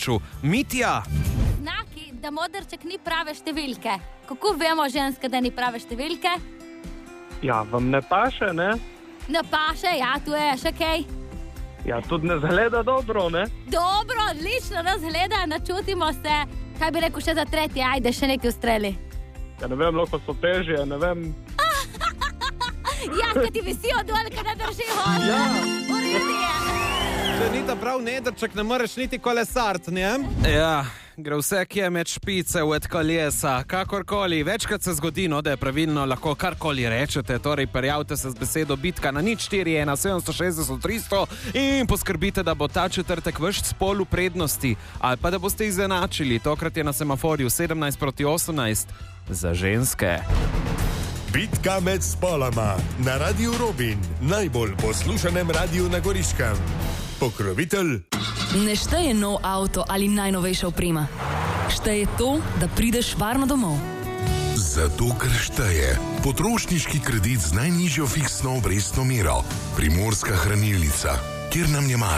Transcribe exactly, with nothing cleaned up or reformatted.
področju. Mitja! Znaki, da modrček ni prave številke. Kako vemo ženske, da ni prave številke? Ja, vam ne paše, ne? Ne paše, ja, tu je še kaj. Ja, tudi ne zgleda dobro, ne? Dobro, odlično nas gleda, načutimo se. Kaj bi rekel še za tretje, ajde, še nekaj ustreli. Ja, ne vem, lahko so težje, ne vem. Ja, ko ti visijo dol, ko ne drži hod. Ja. Uredi je. Če ni ta prav nedrček, ne moreš niti kolesart, ne? Ja, gre vse, ki je med špice od kolesa, kakorkoli. Večkrat se zgodi, no, da je pravilno, lahko karkoli rečete, torej prijavite se z besedo bitka na nič štiri ena sedem šest šest tri sto in poskrbite, da bo ta četrtek vaš spol v prednosti, ali pa da boste izenačili. Tokrat je na semaforju sedemnajst proti osemnajst za ženske. Bitka med spoloma na Radiu Robin, najbolj poslušanem radiju na Goriškem. Pokrovitelj. Ne šteje nov avto ali najnovejša oprema. Šteje to, da prideš varno domov. Zato, ker šteje potrošniški kredit z najnižjo fiksno obrestno mero. Primorska hranilnica, kjer nam je mar.